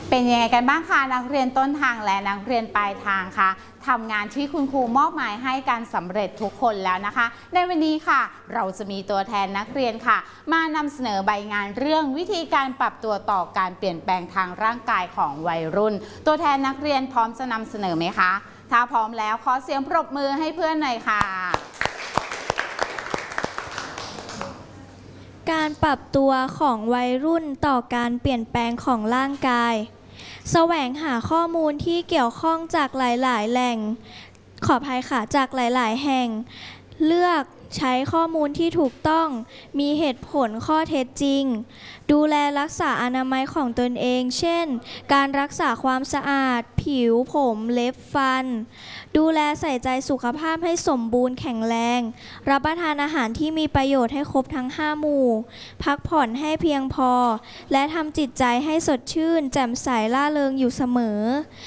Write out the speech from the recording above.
เป็นยังไงกันบ้างคะนักเรียนต้นทางและนักเรียนปลายทางคะทำงานที่คุณครูมอบหมายให้การสำเร็จทุกคนแล้วนะคะในวันนี้ค่ะเราจะมีตัวแทนนักเรียนค่ะมานำเสนอใบงานเรื่องวิธีการปรับตัวต่อการเปลี่ยนแปลงทางร่างกายของวัยรุ่นตัวแทนนักเรียนพร้อมจะนำเสนอไหมคะถ้าพร้อมแล้วขอเสียงปรบมือให้เพื่อนหน่อยค่ะการปรับตัวของวัยรุ่นต่อการเปลี่ยนแปลงของร่างกายแสวงหาข้อมูลที่เกี่ยวข้องจากหลายๆแหล่งขออภัยค่ะจากหลายๆแห่งเลือกใช้ข้อมูลที่ถูกต้องมีเหตุผลข้อเท็จจริงดูแลรักษาอนามัยของตนเองเช่นการรักษาความสะอาดผิวผมเล็บฟันดูแลใส่ใจสุขภาพให้สมบูรณ์แข็งแรงรับประทานอาหารที่มีประโยชน์ให้ครบทั้ง5หมู่พักผ่อนให้เพียงพอและทำจิตใจให้สดชื่นแจ่มใสร่าเริงอยู่เสมอ